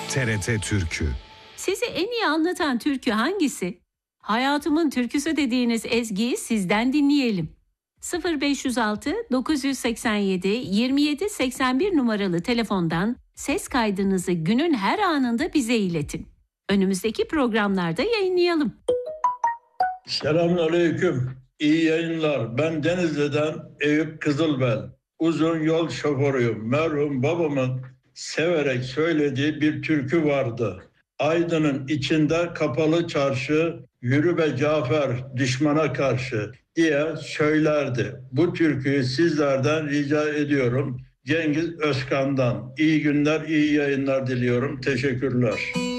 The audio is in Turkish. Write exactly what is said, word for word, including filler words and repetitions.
T R T Türkü. Sizi en iyi anlatan türkü hangisi? Hayatımın türküsü dediğiniz ezgiyi sizden dinleyelim. sıfır beş yüz altı dokuz yüz seksen yedi yirmi yedi seksen bir numaralı telefondan ses kaydınızı günün her anında bize iletin. Önümüzdeki programlarda yayınlayalım. Selamünaleyküm. İyi yayınlar. Ben Denizli'den Eyüp Kızılbel. Uzun yol şoförüyüm. Merhum babamın severek söylediği bir türkü vardı. Aydın'ın içinde kapalı çarşı, yürü be Cafer düşmana karşı diye söylerdi. Bu türküyü sizlerden rica ediyorum. Cengiz Özkan'dan. İyi günler, iyi yayınlar diliyorum. Teşekkürler.